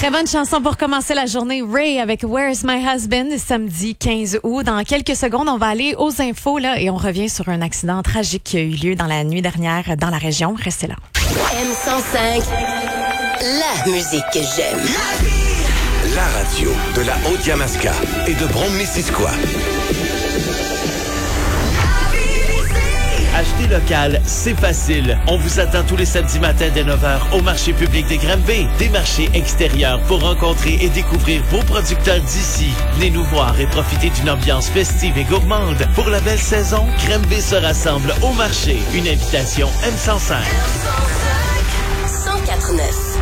Très bonne chanson pour commencer la journée. Ray avec Where's My Husband, samedi 15 août. Dans quelques secondes, on va aller aux infos là et on revient sur un accident tragique qui a eu lieu dans la nuit dernière dans la région. Restez là. M105, la musique que j'aime. La radio de la Haute-Yamaska et de Brome-Missisquoi. Acheter local, c'est facile. On vous attend tous les samedis matins dès 9h au marché public des Granby. Des marchés extérieurs pour rencontrer et découvrir vos producteurs d'ici. Venez nous voir et profiter d'une ambiance festive et gourmande. Pour la belle saison, Granby se rassemble au marché. Une invitation M105. 104.9.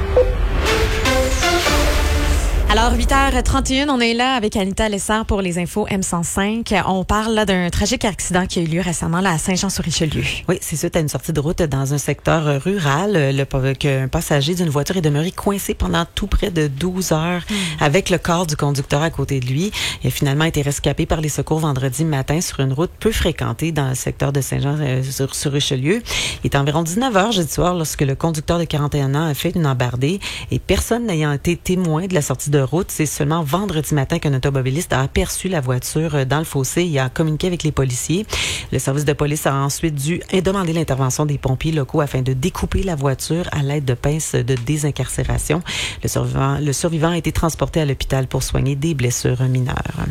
Alors, 8h31, on est là avec Anita Lessard pour les infos M105. On parle là d'un tragique accident qui a eu lieu récemment là, à Saint-Jean-sur-Richelieu. Oui, c'est suite à une sortie de route dans un secteur rural. Un passager d'une voiture est demeuré coincé pendant tout près de 12 heures avec le corps du conducteur à côté de lui. Il a finalement été rescapé par les secours vendredi matin sur une route peu fréquentée dans le secteur de Saint-Jean-sur-Richelieu. Il est environ 19h jeudi soir lorsque le conducteur de 41 ans a fait une embardée et personne n'ayant été témoin de la sortie de route. C'est seulement vendredi matin qu'un automobiliste a aperçu la voiture dans le fossé et a communiqué avec les policiers. Le service de police a ensuite dû demander l'intervention des pompiers locaux afin de découper la voiture à l'aide de pinces de désincarcération. Le survivant a été transporté à l'hôpital pour soigner des blessures mineures.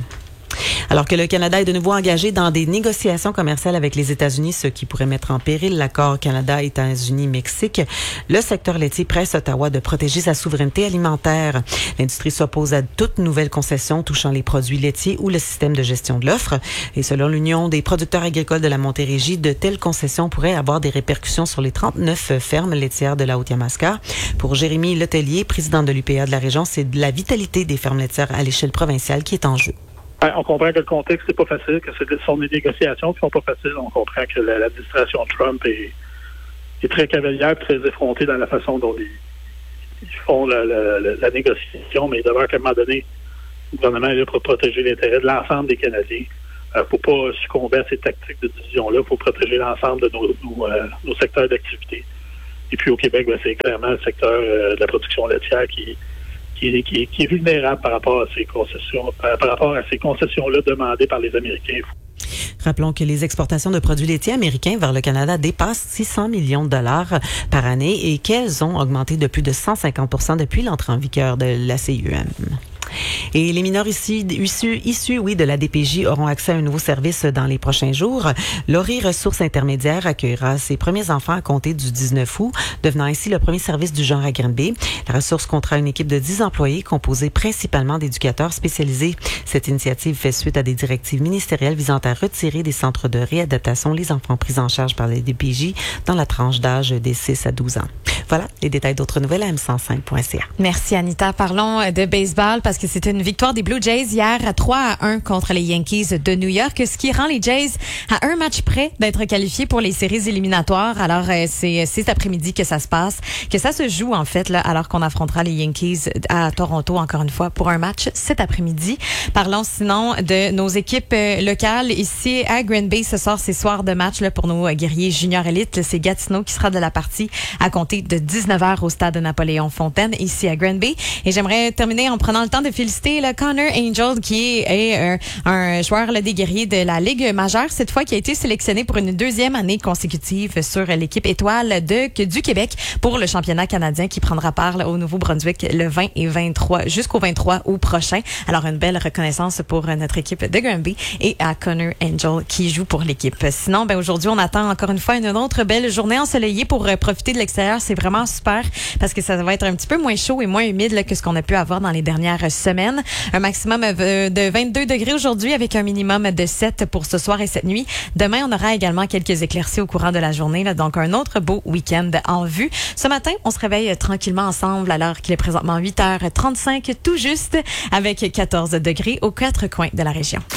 Alors que le Canada est de nouveau engagé dans des négociations commerciales avec les États-Unis, ce qui pourrait mettre en péril l'accord Canada-États-Unis-Mexique, le secteur laitier presse Ottawa de protéger sa souveraineté alimentaire. L'industrie s'oppose à toute nouvelle concession touchant les produits laitiers ou le système de gestion de l'offre. Et selon l'Union des producteurs agricoles de la Montérégie, de telles concessions pourraient avoir des répercussions sur les 39 fermes laitières de la Haute-Yamaska. Pour Jérémy Letellier, président de l'UPA de la région, c'est de la vitalité des fermes laitières à l'échelle provinciale qui est en jeu. On comprend que le contexte n'est pas facile, que ce sont des négociations qui sont pas faciles. On comprend que l'administration Trump est très cavalière et très effrontée dans la façon dont ils font la négociation, mais il demeure qu'à un moment donné, le gouvernement est là pour protéger l'intérêt de l'ensemble des Canadiens. Il ne faut pas succomber à ces tactiques de division-là. Il faut protéger l'ensemble de nos secteurs d'activité. Et puis au Québec, c'est clairement le secteur de la production laitière qui est vulnérable par rapport à ces concessions-là demandées par les Américains. Rappelons que les exportations de produits laitiers américains vers le Canada dépassent 600 millions de dollars par année et qu'elles ont augmenté de plus de 150% depuis l'entrée en vigueur de la CUM. Et les mineurs issus de la DPJ auront accès à un nouveau service dans les prochains jours. Laurie Ressources Intermédiaires accueillera ses premiers enfants à compter du 19 août, devenant ainsi le premier service du genre à Granby. La ressource comptera une équipe de 10 employés composée principalement d'éducateurs spécialisés. Cette initiative fait suite à des directives ministérielles visant à retirer des centres de réadaptation les enfants pris en charge par les DPJ dans la tranche d'âge des 6 à 12 ans. Voilà, les détails d'autres nouvelles à m105.ca. Merci Anita. Parlons de baseball parce que c'était une victoire des Blue Jays hier à 3-1 contre les Yankees de New York, ce qui rend les Jays à un match près d'être qualifiés pour les séries éliminatoires. Alors, c'est cet après-midi que ça se passe, que ça se joue en fait, là, alors qu'on affrontera les Yankees à Toronto encore une fois pour un match cet après-midi. Parlons sinon de nos équipes locales. Ici à Granby, ce soir, c'est soir de match là, pour nos guerriers juniors élites. C'est Gatineau qui sera de la partie à compter de 19h au stade Napoléon-Fontaine, ici à Granby. Et j'aimerais terminer en prenant le temps de féliciter le Connor Angel, qui est un joueur là, des guerriers de la Ligue majeure, cette fois qui a été sélectionné pour une deuxième année consécutive sur l'équipe étoile du Québec pour le championnat canadien qui prendra part là, au Nouveau-Brunswick le 20 et 23 jusqu'au 23 août prochain. Alors, une belle reconnaissance pour notre équipe de Granby et à Connor Angel qui joue pour l'équipe. Sinon, aujourd'hui, on attend encore une fois une autre belle journée ensoleillée pour profiter de l'extérieur. C'est vraiment super parce que ça va être un petit peu moins chaud et moins humide là, que ce qu'on a pu avoir dans les dernières semaines. Un maximum de 22 degrés aujourd'hui avec un minimum de 7 pour ce soir et cette nuit. Demain, on aura également quelques éclaircies au courant de la journée, là, donc un autre beau week-end en vue. Ce matin, on se réveille tranquillement ensemble alors qu'il est présentement 8h35 tout juste avec 14 degrés aux 4 coins de la région.